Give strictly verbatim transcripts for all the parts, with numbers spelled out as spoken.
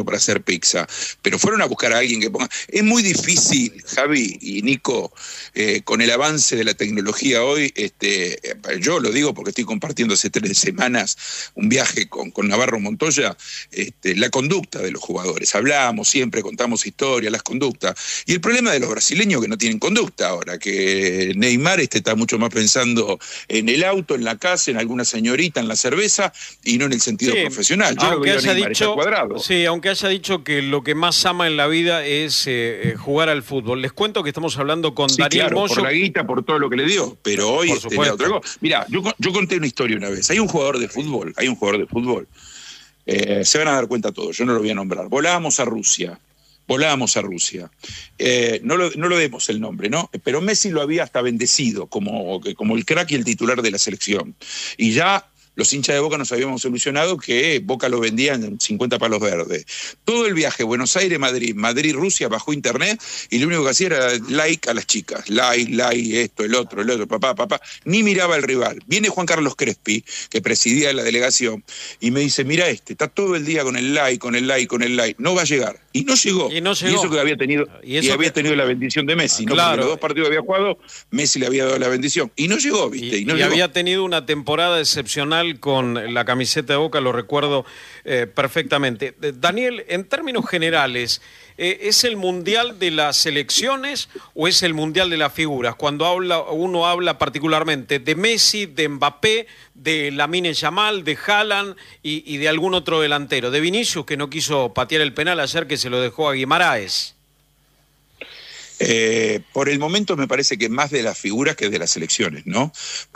para hacer pizza, pero fueron a buscar a alguien que ponga... Es muy difícil, Javi y Nico, eh, con el avance de la tecnología hoy, este, yo lo digo porque estoy compartiendo hace tres semanas un viaje con, con Navarro Montoya, este, la conducta de los jugadores. Hablamos siempre, contamos historias, las conductas. Y el problema de los brasileños que no tienen conducta ahora, que Neymar este, está mucho más pensando en el auto, en la casa, en alguna señorita, en la cerveza, y no en el sentido sí, profesional. Yo aunque lo haya Neymar, dicho, cuadrado. Sí, aunque haya dicho que lo que más ama en la vida es eh, eh, jugar al fútbol. Les cuento que estamos hablando con sí, Daniel claro, Moyo. por la guita, por todo lo que le dio, pero hoy por este, le da otra cosa. Mirá, yo, yo conté una historia una vez. Hay un jugador de fútbol, hay un jugador de fútbol, eh, se van a dar cuenta todos, yo no lo voy a nombrar. Volábamos a Rusia. Volábamos a Rusia. Eh, no, lo, no lo demos el nombre, ¿no? Pero Messi lo había hasta bendecido como, como el crack y el titular de la selección. Y ya los hinchas de Boca nos habíamos solucionado que Boca lo vendía en cincuenta palos verdes. Todo el viaje Buenos Aires-Madrid, Madrid-Rusia bajó internet y lo único que hacía era like a las chicas. Like, like, esto, el otro, el otro, papá, papá. Ni miraba al rival. Viene Juan Carlos Crespi, que presidía la delegación, y me dice, mira este, está todo el día con el like, con el like, con el like. No va a llegar. Y no llegó. Y, no llegó. y eso que había tenido, y, eso y había que... tenido la bendición de Messi. Ah, ¿no? Claro. Porque los dos partidos había jugado, Messi le había dado la bendición. Y no llegó, ¿viste? Y, y, no y llegó. había tenido una temporada excepcional con la camiseta de Boca, lo recuerdo eh, perfectamente. Daniel, en términos generales, eh, ¿es el mundial de las selecciones o es el mundial de las figuras? Cuando habla, uno habla particularmente de Messi, de Mbappé, de Lamine Yamal, de Haaland y, y de algún otro delantero. De Vinicius, que no quiso patear el penal ayer, que se lo dejó a Guimaraes. Eh, por el momento me parece que más de las figuras que de las selecciones, ¿no?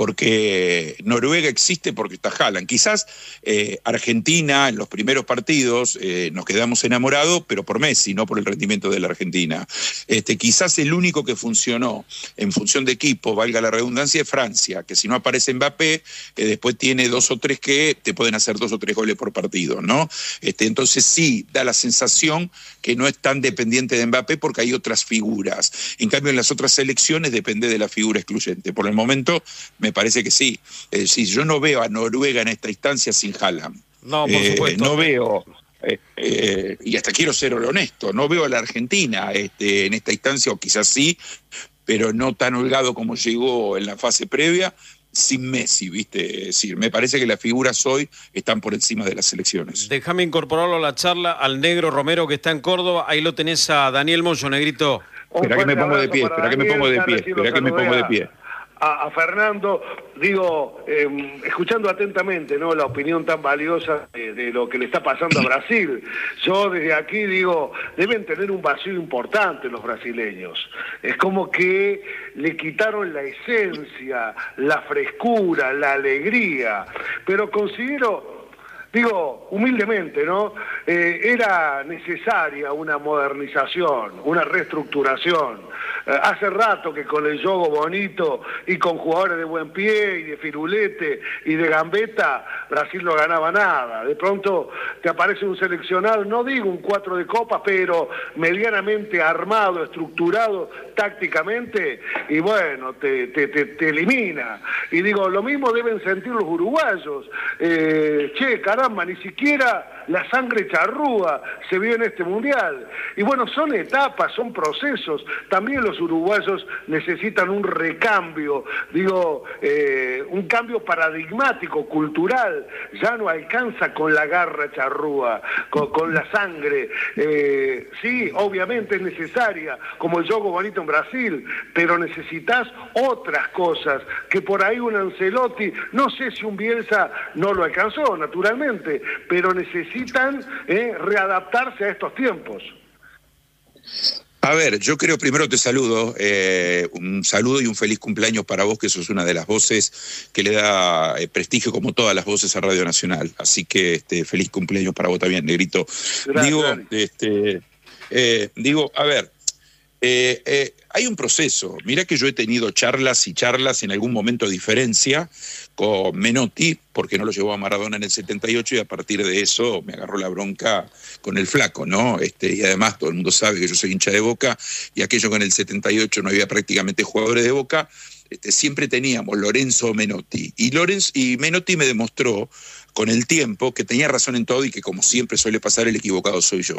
Porque Noruega existe porque está Haaland. Quizás eh, Argentina en los primeros partidos eh, nos quedamos enamorados, pero por Messi, no por el rendimiento de la Argentina. Este, quizás el único que funcionó en función de equipo, valga la redundancia, es Francia, que si no aparece Mbappé, eh, después tiene dos o tres que te pueden hacer dos o tres goles por partido, ¿no? Este, entonces sí, da la sensación que no es tan dependiente de Mbappé porque hay otras figuras. En cambio, en las otras selecciones depende de la figura excluyente. Por el momento, me parece que sí. Es decir, yo no veo a Noruega en esta instancia sin Haaland. No, por eh, supuesto. No veo, eh, eh, y hasta quiero ser honesto, no veo a la Argentina este, en esta instancia, o quizás sí, pero no tan holgado como llegó en la fase previa, sin Messi, ¿viste? Es decir, me parece que las figuras hoy están por encima de las selecciones. Déjame incorporarlo a la charla al negro Romero, que está en Córdoba. Ahí lo tenés a Daniel Moyo, negrito. Espera que me pongo de pie, espera que me pongo de pie, espera que me pongo de pie. A, a Fernando, digo, eh, escuchando atentamente, ¿no?, la opinión tan valiosa de, de lo que le está pasando a Brasil. Yo desde aquí digo, deben tener un vacío importante los brasileños. Es como que le quitaron la esencia, la frescura, la alegría. Pero considero, digo, humildemente, ¿no?, Eh, era necesaria una modernización, una reestructuración. Eh, hace rato que con el juego bonito y con jugadores de buen pie y de firulete y de gambeta, Brasil no ganaba nada. De pronto te aparece un seleccionado, no digo un cuatro de copa, pero medianamente armado, estructurado tácticamente, y bueno, te, te, te, te elimina. Y digo, lo mismo deben sentir los uruguayos. Eh, che, caramba, ni siquiera la sangre charrúa se vio en este mundial. Y bueno, son etapas, son procesos. También los uruguayos necesitan un recambio, digo, eh, un cambio paradigmático, cultural. Ya no alcanza con la garra charrúa, con, con la sangre. Eh, sí, obviamente es necesaria, como el juego bonito en Brasil, pero necesitas otras cosas, que por ahí un Ancelotti, no sé si un Bielsa no lo alcanzó, naturalmente, pero necesitan eh, readaptarse a estos tiempos. A ver, yo creo, primero te saludo, eh, un saludo y un feliz cumpleaños para vos, que sos una de las voces que le da eh, prestigio, como todas las voces, a Radio Nacional. Así que este, feliz cumpleaños para vos también, negrito. Gracias. Digo, este, eh, digo, a ver, eh, eh, hay un proceso. Mirá que yo he tenido charlas y charlas, en algún momento diferencia, con Menotti, porque no lo llevó a Maradona en el setenta y ocho, y a partir de eso me agarró la bronca con el flaco, ¿no? Este, y además todo el mundo sabe que yo soy hincha de Boca, y aquello que en el setenta y ocho no había prácticamente jugadores de Boca, este, siempre teníamos Lorenzo o Menotti. Y, Lorenzo, y Menotti me demostró con el tiempo que tenía razón en todo y que, como siempre suele pasar, el equivocado soy yo.